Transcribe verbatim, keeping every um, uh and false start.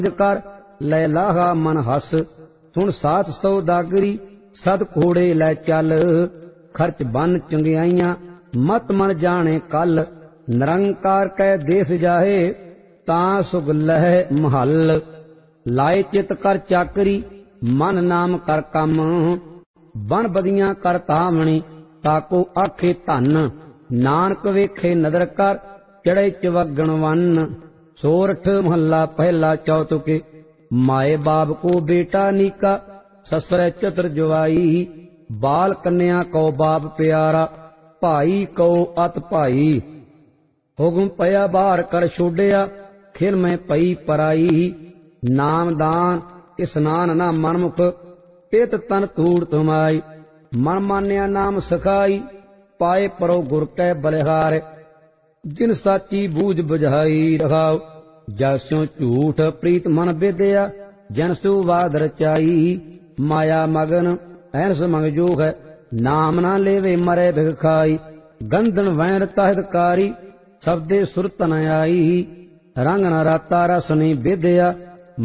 कर लै लाहा मन हस, सुन सात सौदागरी सद घोड़े लै चल। खर्च बन चंगियाइयां मत मन जाने कल, निरंकार कै देश जाहे तां सुग लह महल। लाए चित कर चाकरी मन नाम कर कम, बन बदियां कर तावणी ताको आखे धन। नानक वेखे नदर कर चढ़े चवगण वन, सोरठ महला पहला चौतुके। माए बाप को बेटा नीका ससुर चतुर जवाई, बाल कन्या को बाप प्यारा भाई को अत भाई। हुक्म पया बाहर कर छोड़िया खिल में पई पराई, नाम दान स्नान ना मनमुख तित तन तूड़ तुमाई। मन मान्या नाम सखाई पाए परो गुर कै बलिहार, जिन साची बूझ बुझाई रखाओ। जैस्यों झूठ प्रीत मन विद्या जन सुवाद रचाई, माया मगन ऐनस मंग जोग है नाम ना लेवे मरे भिख खाई। गंधन वैर ताहितकारी शब्दे सुरत न आई, रंग न राता रस नहीं विद्या